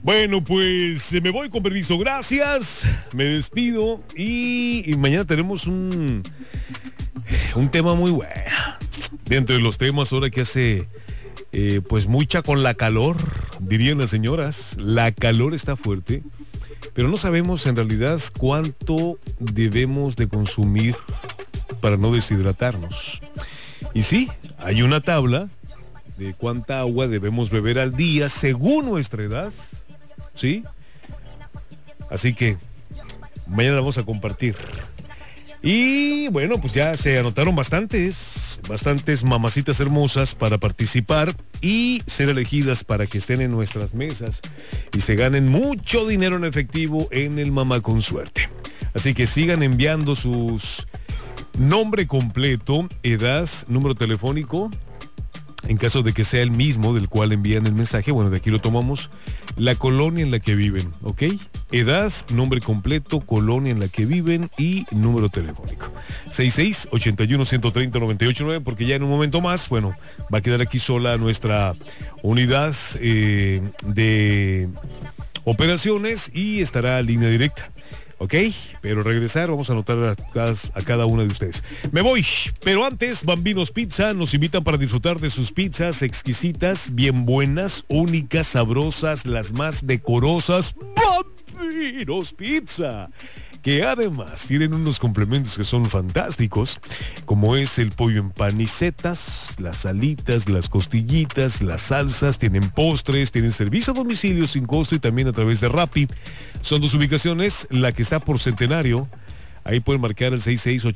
Bueno, pues me voy con permiso, gracias, me despido y mañana tenemos un tema muy bueno. Dentro de los temas ahora que hace pues mucha con la calor, dirían las señoras, la calor está fuerte, pero no sabemos en realidad cuánto debemos de consumir para no deshidratarnos. Y sí, hay una tabla de cuánta agua debemos beber al día según nuestra edad, ¿sí? Así que mañana vamos a compartir. Y bueno, pues ya se anotaron bastantes mamacitas hermosas para participar y ser elegidas para que estén en nuestras mesas y se ganen mucho dinero en efectivo en el Mamá con Suerte. Así que sigan enviando sus nombre completo, edad, número telefónico, en caso de que sea el mismo del cual envían el mensaje. Bueno, de aquí lo tomamos, la colonia en la que viven, ¿ok? Edad, nombre completo, colonia en la que viven y número telefónico. 66-81-130-98-9, porque ya en un momento más, bueno, va a quedar aquí sola nuestra unidad de operaciones y estará línea directa. ¿Ok? Pero regresar, vamos a anotar a cada una de ustedes. Me voy, pero antes, Bambinos Pizza nos invitan para disfrutar de sus pizzas exquisitas, bien buenas, únicas, sabrosas, las más decorosas. Bambinos Pizza, que además tienen unos complementos que son fantásticos, como es el pollo en panicetas, las alitas, las costillitas, las salsas, tienen postres, tienen servicio a domicilio sin costo y también a través de Rappi. Son dos ubicaciones, la que está por Centenario, ahí pueden marcar al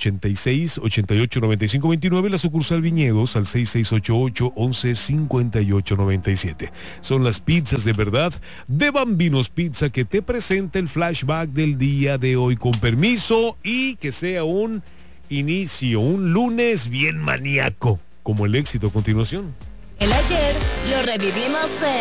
6686-889529, la sucursal Viñedos al 6688-115897. Son las pizzas de verdad de Bambinos Pizza que te presenta el flashback del día de hoy, con permiso, y que sea un inicio, un lunes bien maníaco, como el éxito a continuación. El ayer lo revivimos en